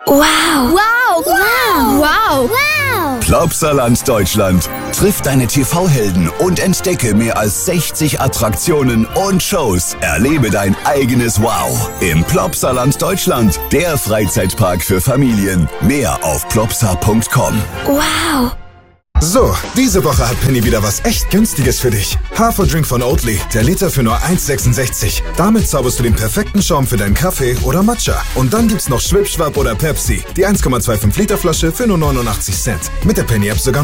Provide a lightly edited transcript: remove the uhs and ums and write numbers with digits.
Wow! Wow! Wow! Wow! Wow! Plopsaland Deutschland. Triff deine TV-Helden und entdecke mehr als 60 Attraktionen und Shows. Erlebe dein eigenes Wow im Plopsaland Deutschland. Der Freizeitpark für Familien. Mehr auf plopsa.com. Wow! So, diese Woche hat Penny wieder was echt Günstiges für dich. Haferdrink von Oatly, der Liter für nur 1,66. Damit zauberst du den perfekten Schaum für deinen Kaffee oder Matcha. Und dann gibt's noch Schwipschwapp oder Pepsi, die 1,25 Liter Flasche für nur 89 Cent. Mit der Penny App sogar